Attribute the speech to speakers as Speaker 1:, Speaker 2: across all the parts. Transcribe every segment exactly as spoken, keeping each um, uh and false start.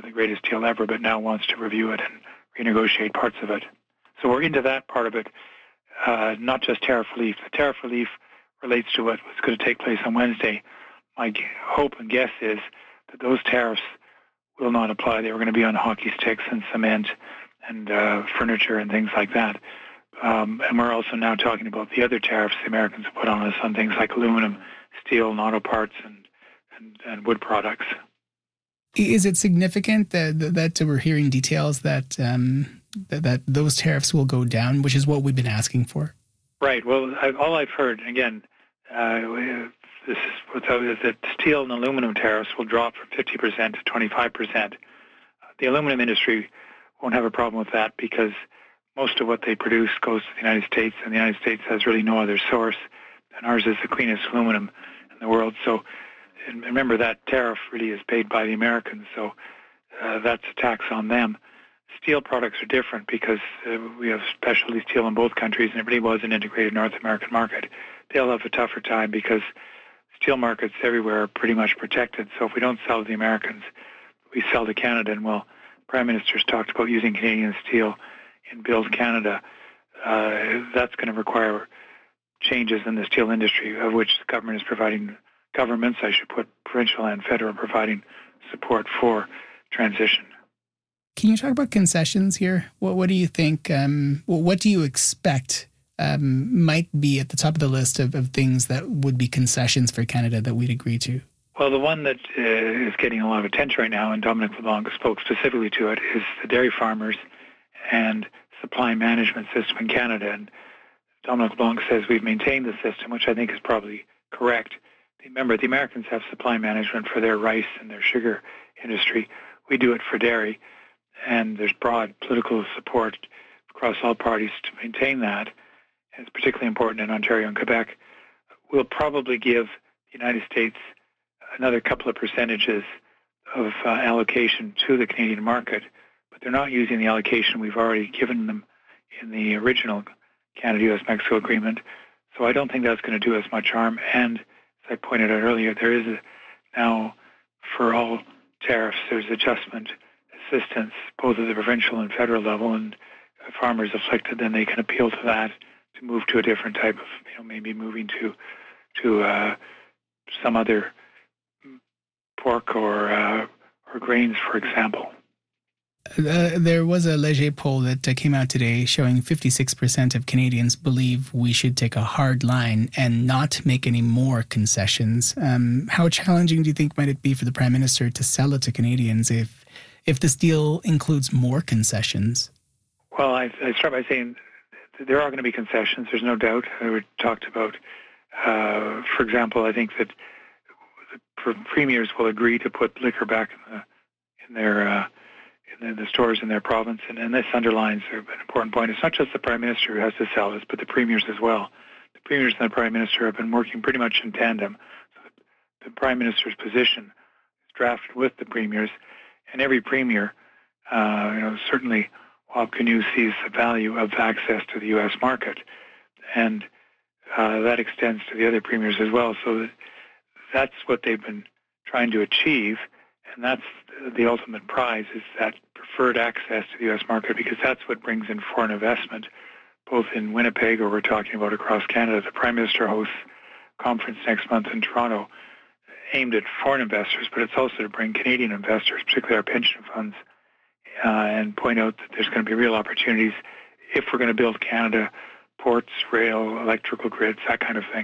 Speaker 1: the greatest deal ever, but now wants to review it and renegotiate parts of it. So we're into that part of it, uh, not just tariff relief. The tariff relief relates to what was going to take place on Wednesday. My hope and guess is that those tariffs will not apply. They were going to be on hockey sticks and cement and uh, furniture and things like that. Um, and we're also now talking about the other tariffs the Americans have put on us on things like aluminum, steel, and auto parts, and, and, and wood products.
Speaker 2: Is it significant that, that we're hearing details that, um, that that those tariffs will go down, which is what we've been asking for?
Speaker 1: Right. Well, I, all I've heard, again, uh, this is what's out, is that steel and aluminum tariffs will drop from fifty percent to twenty-five percent. The aluminum industry won't have a problem with that because most of what they produce goes to the United States, and the United States has really no other source, and ours is the cleanest aluminum in the world. So and remember, that tariff really is paid by the Americans, so uh, that's a tax on them. Steel products are different because uh, we have specialty steel in both countries, and it really was an integrated North American market. They'll have a tougher time because steel markets everywhere are pretty much protected. So if we don't sell to the Americans, we sell to Canada. And well, Prime Minister's talked about using Canadian steel in Build Canada. Uh, that's going to require changes in the steel industry, of which the government is providing, governments, I should put, provincial and federal, providing support for transition.
Speaker 2: Can you talk about concessions here? What, what do you think, um, what do you expect um, might be at the top of the list of, of things that would be concessions for Canada that we'd agree to?
Speaker 1: Well, the one that uh, is getting a lot of attention right now, and Dominic LeBlanc spoke specifically to it, is the dairy farmers and supply management system in Canada. And Dominic LeBlanc says we've maintained the system, which I think is probably correct. Remember, the Americans have supply management for their rice and their sugar industry. We do it for dairy, and there's broad political support across all parties to maintain that. And it's particularly important in Ontario and Quebec. We'll probably give the United States another couple of percentages of uh, allocation to the Canadian market, but they're not using the allocation we've already given them in the original Canada-U S Mexico agreement. So I don't think that's going to do us much harm. And as I pointed out earlier, there is a, now, for all tariffs, there's adjustment assistance, both at the provincial and federal level, and if farmers afflicted, then they can appeal to that to move to a different type of, you know, maybe moving to to uh, some other pork or uh, or grains, for example.
Speaker 2: Uh, there was a Leger poll that uh, came out today showing fifty-six percent of Canadians believe we should take a hard line and not make any more concessions. Um, how challenging do you think might it be for the Prime Minister to sell it to Canadians if if this deal includes more concessions? Well,
Speaker 1: I, I start by saying there are going to be concessions. There's no doubt. We talked about, uh, for example, I think that the premiers will agree to put liquor back in, the, in their uh, in the stores in their province, and, and this underlines an important point. It's not just the Prime Minister who has to sell this, but the premiers as well. The premiers and the Prime Minister have been working pretty much in tandem. So the, the Prime Minister's position is drafted with the premiers, and every premier, uh, you know, certainly Wab Kinew sees the value of access to the U S market, and uh, that extends to the other premiers as well. So that, that's what they've been trying to achieve, and that's the ultimate prize, is that preferred access to the U S market, because that's what brings in foreign investment, both in Winnipeg, or we're talking about across Canada. The Prime Minister hosts a conference next month in Toronto aimed at foreign investors, but it's also to bring Canadian investors, particularly our pension funds, uh, and point out that there's going to be real opportunities if we're going to build Canada, ports, rail, electrical grids, that kind of thing.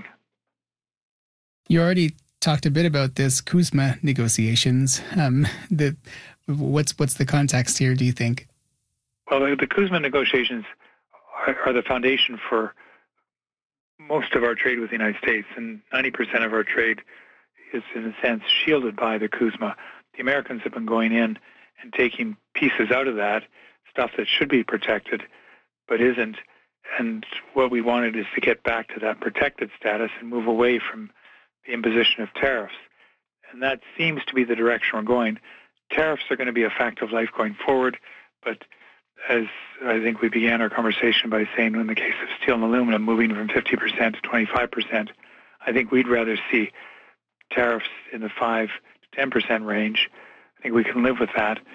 Speaker 2: You already talked a bit about this CUSMA negotiations. Um, the, what's what's the context here, do you think?
Speaker 1: Well, the, the CUSMA negotiations are, are the foundation for most of our trade with the United States, and ninety percent of our trade is, in a sense, shielded by the CUSMA. The Americans have been going in and taking pieces out of that, stuff that should be protected but isn't, and what we wanted is to get back to that protected status and move away from the imposition of tariffs. And that seems to be the direction we're going. Tariffs are going to be a fact of life going forward, but as I think we began our conversation by saying, in the case of steel and aluminum, moving from fifty percent to twenty-five percent, I think we'd rather see tariffs in the five to ten percent range. I think we can live with that.